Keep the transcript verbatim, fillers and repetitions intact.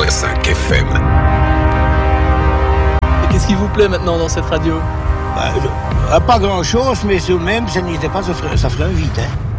cinq F M. Et qu'est-ce qui vous plaît maintenant dans cette radio ? Bah, je- Pas grand-chose, mais tout de même, ça n'était pas, ça ferait, ça ferait un vide. Hein.